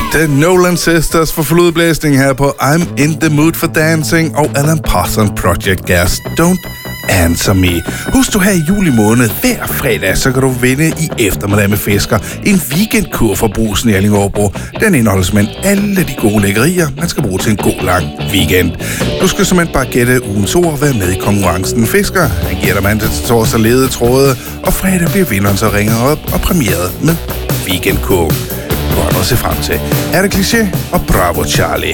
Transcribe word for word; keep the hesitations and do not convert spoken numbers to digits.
The Nolan Sisters for flodblæsning her på I'm in the mood for dancing og Alan Parsons Project Gas Don't Answer Me. Husk du her i juli måned hver fredag, så kan du vinde i eftermiddag med fisker en weekendkur fra Brugsen i Allingåbro. Den indeholder simpelthen alle de gode lækkerier, man skal bruge til en god lang weekend. Du skal simpelthen bare gætte ugens ord og være med i konkurrencen. Fisker, han giver dig mandag til torsdag lede tråde, og fredag bliver vinderen så ringer op og premieret med weekendkur. Godt at se frem til. Er det kliché? Og bravo Charlie.